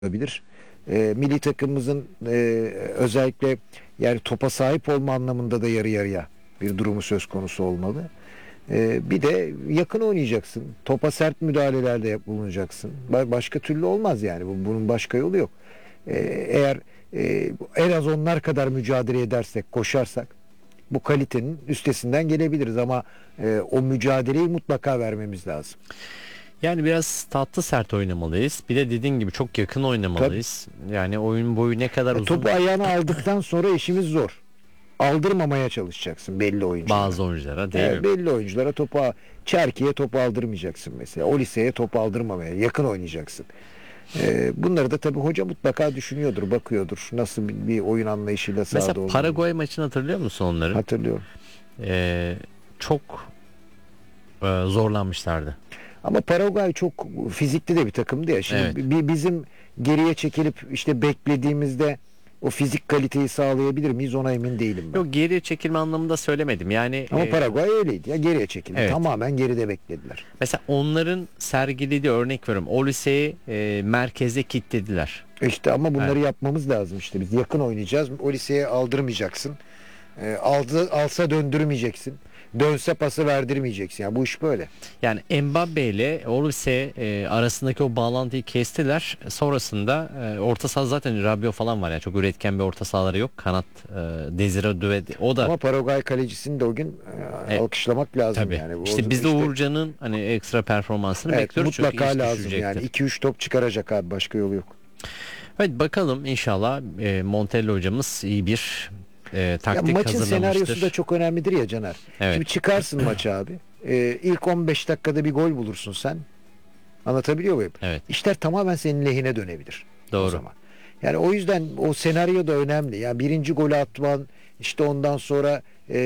olabilir. Milli takımımızın özellikle yani topa sahip olma anlamında da yarı yarıya bir durumu söz konusu olmalı. Bir de yakın oynayacaksın. Topa sert müdahalelerde bulunacaksın. Başka türlü olmaz yani. Bunun başka yolu yok. Eğer en az onlar kadar mücadele edersek, koşarsak bu kalitenin üstesinden gelebiliriz ama o mücadeleyi mutlaka vermemiz lazım. Yani biraz tatlı sert oynamalıyız. Bir de dediğin gibi çok yakın oynamalıyız. Yani oyun boyu ne kadar uzun Topu ayağına aldıktan sonra işimiz zor. Aldırmamaya çalışacaksın belli oyunculara. bazı oyunculara değil mi? Belli oyunculara Çerki'ye topu aldırmayacaksın mesela. Olise'ye topu aldırmamaya yakın oynayacaksın. Bunları da tabii hoca mutlaka düşünüyordur, bakıyordur. Nasıl bir oyun anlayışıyla sahada Mesela olduğunu. Paraguay maçını hatırlıyor musun onları? Hatırlıyorum. Çok zorlanmışlardı. Ama Paraguay çok fizikli de bir takımdı ya. Şimdi Evet. bizim geriye çekilip işte beklediğimizde o fizik kaliteyi sağlayabilir miyiz ona emin değilim ben. Yok, geriye çekilme anlamında söylemedim. Yani Ama Paraguay öyleydi ya, geriye çekildi. Evet. Tamamen geride beklediler. mesela onların sergilediği, örnek veriyorum, Olise'yi merkeze kilitlediler. İşte ama bunları yapmamız lazım işte. Biz yakın oynayacağız. O liseye aldırmayacaksın. Alsa döndürmeyeceksin. Dönse pası verdirmeyeceksin. Yani bu iş böyle. Yani Mbappe ile Olise arasındaki o bağlantıyı kestiler. Sonrasında orta saha zaten Rabiot falan var. Yani çok üretken bir orta sahaları yok. Kanat Desire Doué, o da Ama Paraguay kalecisini de o gün alkışlamak lazım tabii. yani. İşte biz de Uğurcan'ın hani ekstra performansını evet, bekliyoruz. Çünkü mutlaka iş lazım düşecektir. yani. 2-3 top çıkaracak abi. Başka yolu yok. Evet, bakalım inşallah Montella hocamız iyi bir Ya taktik maçın hazırlamıştır. senaryosu da çok önemlidir ya Caner. Evet. Şimdi çıkarsın maçı abi. İlk 15 dakikada bir gol bulursun sen. Anlatabiliyor muyum? Evet. İşler tamamen senin lehine dönebilir. Doğru. O zaman. Yani o yüzden o senaryo da önemli. Yani birinci golü atman, işte ondan sonra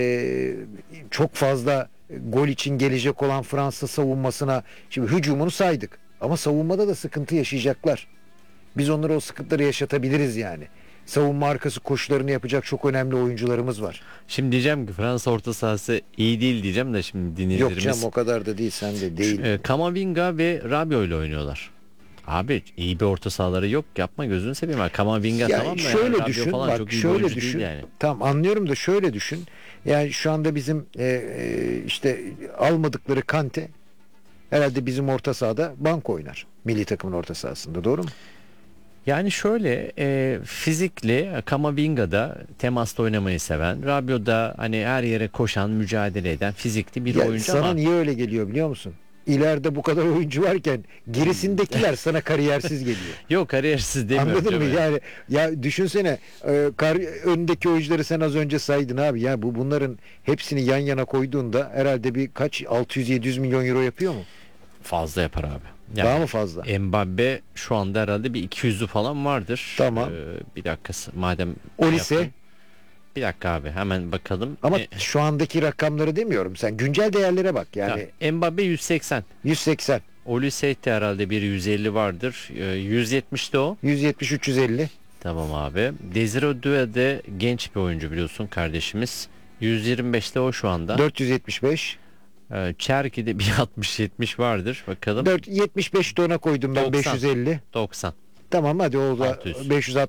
çok fazla gol için gelecek olan Fransa savunmasına, şimdi hücumunu saydık. Ama savunmada da sıkıntı yaşayacaklar. Biz onlara o sıkıntıları yaşatabiliriz yani. Savunma arkası koşularını yapacak çok önemli oyuncularımız var. Şimdi diyeceğim ki Fransa orta sahası iyi değil diyeceğim de şimdi Yok dinleyicilerimiz. canım, o kadar da değil, sen de değil. Kamavinga ve Rabiot ile oynuyorlar. Abi iyi bir orta sahaları yok. Yapma, gözünü seveyim. Kamavinga Ya tamam da şöyle Rabiot düşün, falan bak çok iyi bir şöyle oyuncu düşün. değil yani. Tamam, anlıyorum da şöyle düşün. Yani şu anda bizim işte almadıkları Kante herhalde bizim orta sahada bank oynar. Milli takımın orta sahasında, doğru mu? Yani şöyle fizikli Kamavinga'da temasta oynamayı seven, Rabiot da hani her yere koşan, mücadele eden fizikli bir Ya oyuncu sana ama niye öyle geliyor biliyor musun? İleride bu kadar oyuncu varken gerisindekiler sana kariyersiz geliyor. yok, kariyersiz demiyorum. Anladın mı? canım. Yani ya düşünsene, öndeki oyuncuları sen az önce saydın abi. Ya bunların hepsini yan yana koyduğunda herhalde bir kaç 600-700 milyon euro yapıyor mu? Fazla yapar abi. Daha mı fazla? Mbappe şu anda herhalde bir 200'ü falan vardır. Tamam. Bir dakika, madem Olise. yaptım. Bir dakika abi, hemen bakalım. Ama şu andaki rakamları demiyorum. Sen güncel değerlere bak. Yani Mbappe 180. 180, Olise de herhalde bir 150 vardır. 170 de o. 170, 350. Tamam abi. Desire Doué de genç bir oyuncu, biliyorsun kardeşimiz. 125'te o şu anda. 475. Çerki'de bir 60-70 vardır. Bakalım. 475 de ona koydum ben, 90. 550. 90. Tamam, hadi oldu. 600.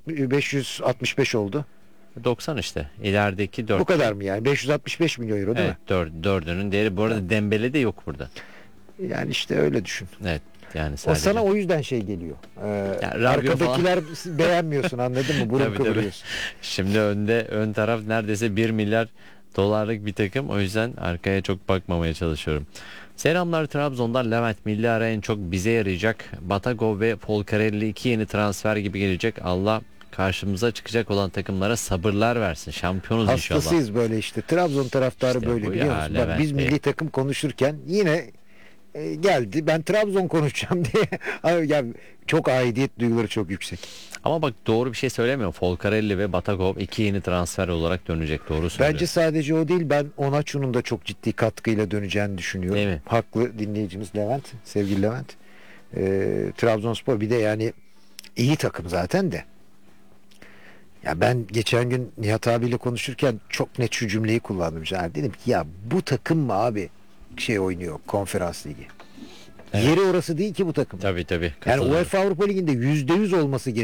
565 oldu. 90 işte. İlerideki 4. Bu kadar mı yani? 565 milyon euro değil Evet, dördünün değeri. Bu arada Dembele de yok burada. mi? Yani işte öyle düşün. Evet. Yani O sadece. sana o yüzden şey geliyor. Rabiot Arkadakiler beğenmiyorsun, anladın mı? Burun Tabii, tabii. kıvırıyorsun. Şimdi ön taraf neredeyse 1 milyar dolarlık bir takım. O yüzden arkaya çok bakmamaya çalışıyorum. Selamlar Trabzon'dan Levent. Milli ara en çok bize yarayacak. Batagov ve Folcarelli 2 yeni transfer gibi gelecek. Allah karşımıza çıkacak olan takımlara sabırlar versin. Şampiyonuz inşallah. Hastasıyız böyle işte. Trabzon taraftarı İşte böyle, bu biliyor ya, musun? Bak, Levent biz Bey. milli takım konuşurken yine geldi. Ben Trabzon konuşacağım diye. Ya, çok aidiyet duyguları çok yüksek. Ama bak, doğru bir şey söylemiyor. Folcarelli ve Batagov 2 yeni transfer olarak dönecek. Doğru söylüyor. Bence sadece o değil. Ben Onaçu'nun da çok ciddi katkıyla döneceğini düşünüyorum. Değil mi? Haklı dinleyicimiz Levent. Sevgili Levent. Trabzonspor bir de yani iyi takım zaten de. Ya ben geçen gün Nihat abiyle konuşurken çok net şu cümleyi kullandım. Yani dedim ki ya bu takım mı abi şey oynuyor Konferans Ligi? Evet. Yeri orası değil ki bu takım. Tabii tabii. Yani Katılıyorum. UEFA Avrupa Ligi'nde %100 olması